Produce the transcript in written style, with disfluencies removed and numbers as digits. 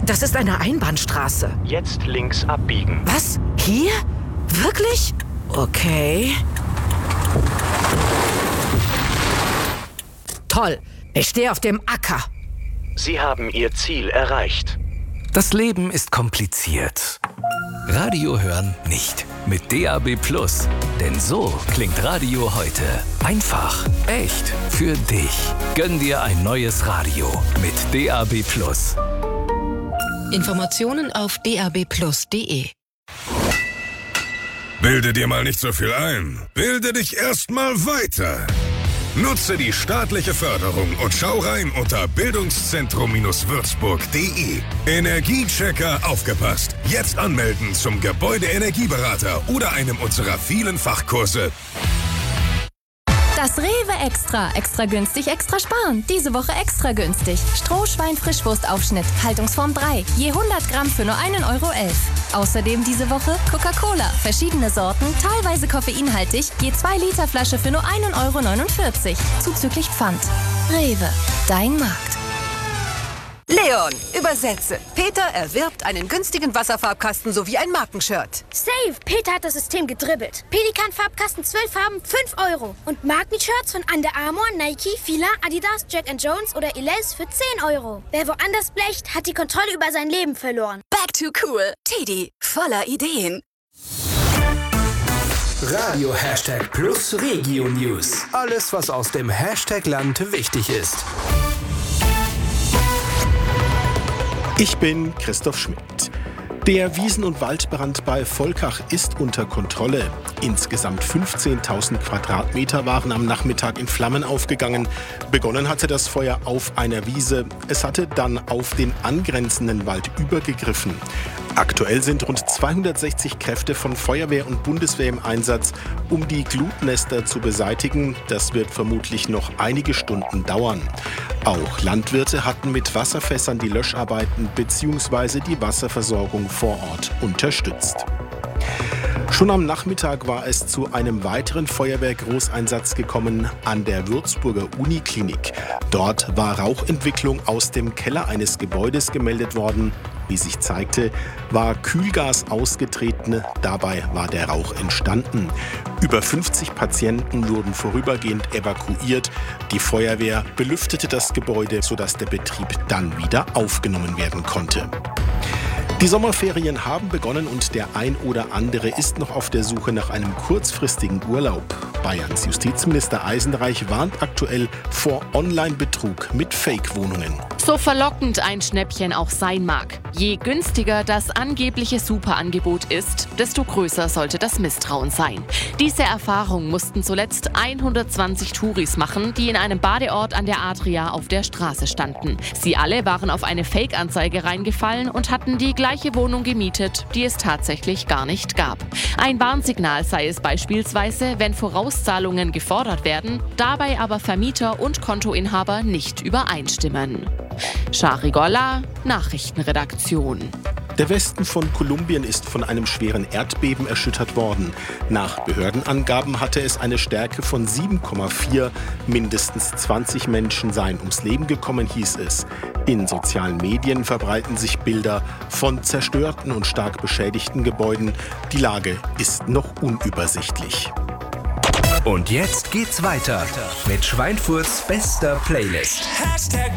Das ist eine Einbahnstraße. Jetzt links abbiegen. Was? Hier? Wirklich? Okay. Toll. Ich stehe auf dem Acker. Sie haben Ihr Ziel erreicht. Das Leben ist kompliziert. Radio hören nicht. Mit DAB+. Denn so klingt Radio heute. Einfach, echt, für dich. Gönn dir ein neues Radio mit DAB+. Informationen auf dabplus.de. Bilde dir mal nicht so viel ein. Bilde dich erst mal weiter. Nutze die staatliche Förderung und schau rein unter bildungszentrum-würzburg.de. Energiechecker aufgepasst. Jetzt anmelden zum Gebäudeenergieberater oder einem unserer vielen Fachkurse. Das Rewe Extra. Extra günstig, extra sparen. Diese Woche extra günstig. Strohschwein-Frischwurstaufschnitt, Haltungsform 3. Je 100 Gramm für nur 1,11 Euro. Außerdem diese Woche Coca-Cola. Verschiedene Sorten, teilweise koffeinhaltig. Je 2 Liter Flasche für nur 1,49 Euro. Zuzüglich Pfand. Rewe. Dein Markt. Leon, übersetze. Peter erwirbt einen günstigen Wasserfarbkasten sowie ein Markenshirt. Safe! Peter hat das System gedribbelt. Pelikan-Farbkasten 12 Farben, 5 Euro. Und Markenshirts von Under Armour, Nike, Fila, Adidas, Jack & Jones oder Elize für 10 Euro. Wer woanders blecht, hat die Kontrolle über sein Leben verloren. Back to cool. Teddy, voller Ideen. Radio #Plus Regio News. Alles, was aus dem Hashtag-Land wichtig ist. Ich bin Christoph Schmidt. Der Wiesen- und Waldbrand bei Volkach ist unter Kontrolle. Insgesamt 15.000 Quadratmeter waren am Nachmittag in Flammen aufgegangen. Begonnen hatte das Feuer auf einer Wiese. Es hatte dann auf den angrenzenden Wald übergegriffen. Aktuell sind rund 260 Kräfte von Feuerwehr und Bundeswehr im Einsatz, um die Glutnester zu beseitigen. Das wird vermutlich noch einige Stunden dauern. Auch Landwirte hatten mit Wasserfässern die Löscharbeiten bzw. die Wasserversorgung vor Ort unterstützt. Schon am Nachmittag war es zu einem weiteren Feuerwehr-Großeinsatz gekommen an der Würzburger Uniklinik. Dort war Rauchentwicklung aus dem Keller eines Gebäudes gemeldet worden. Wie sich zeigte, war Kühlgas ausgetreten. Dabei war der Rauch entstanden. Über 50 Patienten wurden vorübergehend evakuiert. Die Feuerwehr belüftete das Gebäude, sodass der Betrieb dann wieder aufgenommen werden konnte. Die Sommerferien haben begonnen und der ein oder andere ist noch auf der Suche nach einem kurzfristigen Urlaub. Bayerns Justizminister Eisenreich warnt aktuell vor Online-Betrug mit Fake-Wohnungen. So verlockend ein Schnäppchen auch sein mag. Je günstiger das angebliche Superangebot ist, desto größer sollte das Misstrauen sein. Diese Erfahrung mussten zuletzt 120 Touris machen, die in einem Badeort an der Adria auf der Straße standen. Sie alle waren auf eine Fake-Anzeige reingefallen und hatten die gleiche Wohnung gemietet, die es tatsächlich gar nicht gab. Ein Warnsignal sei es beispielsweise, wenn Vorauszahlungen gefordert werden, dabei aber Vermieter und Kontoinhaber nicht übereinstimmen. Shari Golla, Nachrichtenredaktion. Der Westen von Kolumbien ist von einem schweren Erdbeben erschüttert worden. Nach Behördenangaben hatte es eine Stärke von 7,4. Mindestens 20 Menschen seien ums Leben gekommen, hieß es. In sozialen Medien verbreiten sich Bilder von zerstörten und stark beschädigten Gebäuden. Die Lage ist noch unübersichtlich. Und jetzt geht's weiter mit Schweinfurts bester Playlist.